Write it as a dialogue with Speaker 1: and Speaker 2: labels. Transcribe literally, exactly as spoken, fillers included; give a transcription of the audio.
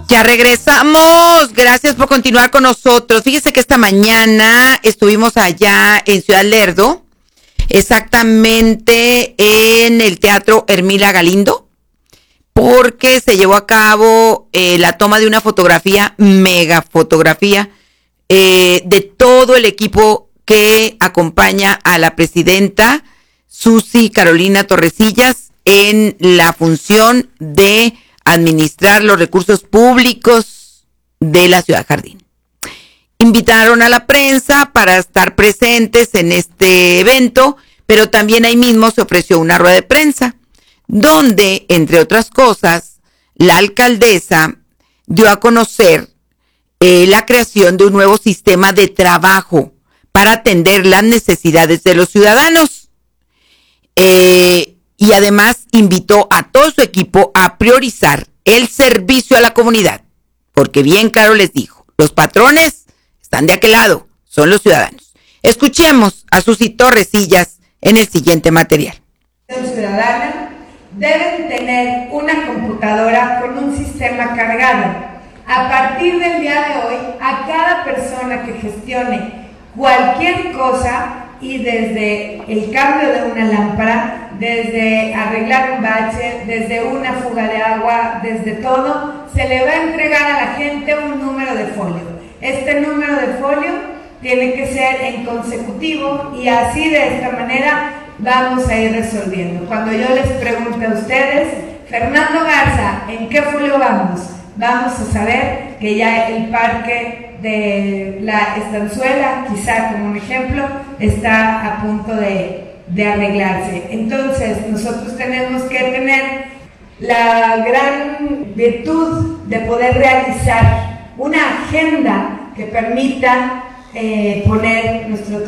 Speaker 1: Ya regresamos, gracias por continuar con nosotros. Fíjese que esta mañana estuvimos allá en Ciudad Lerdo, exactamente en el Teatro Hermila Galindo, porque se llevó a cabo eh, la toma de una fotografía, mega fotografía, eh, de todo el equipo que acompaña a la presidenta Susi Carolina Torrecillas en la función de administrar los recursos públicos de la Ciudad Jardín. Invitaron a la prensa para estar presentes en este evento, pero también ahí mismo se ofreció una rueda de prensa, donde, entre otras cosas, la alcaldesa dio a conocer eh, la creación de un nuevo sistema de trabajo para atender las necesidades de los ciudadanos. Eh, y además invitó a todo su equipo a priorizar el servicio a la comunidad, porque bien claro les dijo, los patrones están de aquel lado, son los ciudadanos. Escuchemos a Susi Torrecillas en el siguiente material.
Speaker 2: Los ciudadanos deben tener una computadora con un sistema cargado. A partir del día de hoy, a cada persona que gestione cualquier cosa, y desde el cambio de una lámpara, desde arreglar un bache, desde una fuga de agua, desde todo, se le va a entregar a la gente un número de folio. Este número de folio tiene que ser en consecutivo y así de esta manera vamos a ir resolviendo. Cuando yo les pregunte a ustedes, Fernando Garza, ¿en qué folio vamos? Vamos a saber que ya el parque de la Estanzuela, quizá como un ejemplo, está a punto de, de arreglarse. Entonces, nosotros tenemos que tener la gran virtud de poder realizar una agenda que permita eh, poner nuestro trabajo